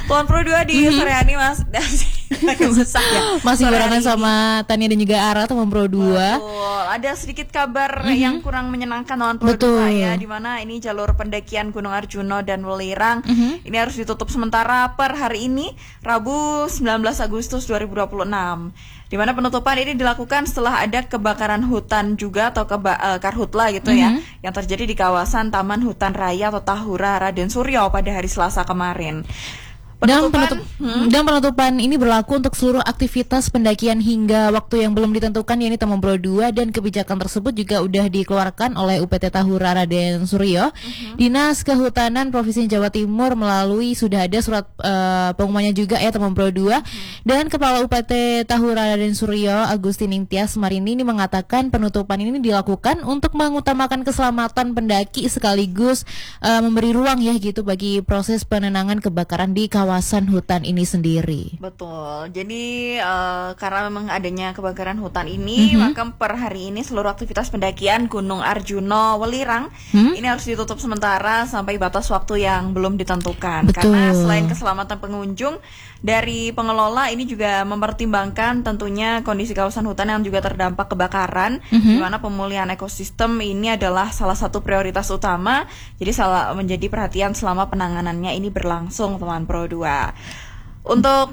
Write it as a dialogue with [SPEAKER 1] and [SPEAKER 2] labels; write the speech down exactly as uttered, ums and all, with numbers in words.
[SPEAKER 1] Tuan Pro dua di sore hari Mas. Susah ya.
[SPEAKER 2] Masih barengan sama Tania dan juga Ara teman Pro dua.
[SPEAKER 1] Betul. Ada sedikit kabar
[SPEAKER 2] Mm-hmm.
[SPEAKER 1] yang kurang menyenangkan Tuan Pro dua ya, di mana ini jalur pendakian Gunung Arjuna dan Welirang
[SPEAKER 2] Mm-hmm.
[SPEAKER 1] ini harus ditutup sementara per hari ini Rabu sembilan belas Agustus dua ribu dua puluh enam. Di mana penutupan ini dilakukan setelah ada kebakaran hutan juga atau keba- uh, karhutla gitu
[SPEAKER 2] Mm-hmm.
[SPEAKER 1] ya, yang terjadi di kawasan Taman Hutan Raya atau Tahura Raden Suryo pada hari Selasa kemarin.
[SPEAKER 2] Dan,
[SPEAKER 1] Penutupan,
[SPEAKER 2] penutup,
[SPEAKER 1] hmm?
[SPEAKER 2] dan penutupan ini berlaku untuk seluruh aktivitas pendakian hingga waktu yang belum ditentukan, yaitu Taman Pro dua, dan kebijakan tersebut juga udah dikeluarkan oleh U P T Tahura Raden Suryo. Uh-huh. Dinas Kehutanan Provinsi Jawa Timur melalui sudah ada surat uh, pengumumannya juga ya Taman Pro dua. Uh-huh. Dan Kepala U P T Tahura Raden Suryo Agustin Ningtyas Marini ini mengatakan penutupan ini dilakukan untuk mengutamakan keselamatan pendaki sekaligus uh, memberi ruang ya gitu bagi proses penenangan kebakaran di kawasan kawasan hutan ini sendiri.
[SPEAKER 1] Betul. Jadi uh, karena memang adanya kebakaran hutan ini, mm-hmm. maka per hari ini seluruh aktivitas pendakian Gunung Arjuna Welirang hmm? ini harus ditutup sementara sampai batas waktu yang belum ditentukan.
[SPEAKER 2] Betul.
[SPEAKER 1] Karena selain keselamatan pengunjung, dari pengelola ini juga mempertimbangkan tentunya kondisi kawasan hutan yang juga terdampak kebakaran, mm-hmm. di mana pemulihan ekosistem ini adalah salah satu prioritas utama. Jadi salah menjadi perhatian selama penanganannya ini berlangsung, teman Pro dua. Untuk